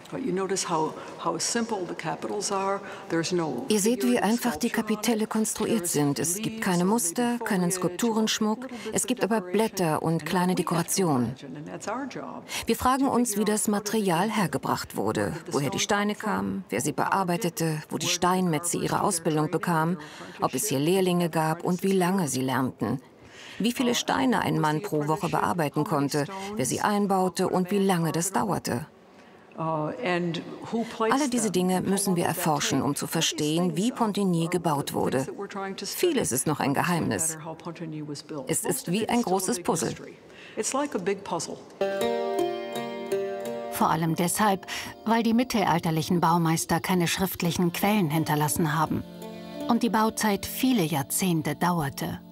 Ihr seht, wie einfach die Kapitelle konstruiert sind. Es gibt keine Muster, keinen Skulpturenschmuck, es gibt aber Blätter und kleine Dekorationen. Wir fragen uns, wie das Material hergebracht wurde, woher die Steine kamen, wer sie bearbeitete, wo die Steinmetze ihre Ausbildung bekamen, ob es hier Lehrlinge gab und wie lange sie lernten. Wie viele Steine ein Mann pro Woche bearbeiten konnte, wer sie einbaute und wie lange das dauerte. Alle diese Dinge müssen wir erforschen, um zu verstehen, wie Pontigny gebaut wurde. Vieles ist noch ein Geheimnis. Es ist wie ein großes Puzzle. Vor allem deshalb, weil die mittelalterlichen Baumeister keine schriftlichen Quellen hinterlassen haben und die Bauzeit viele Jahrzehnte dauerte.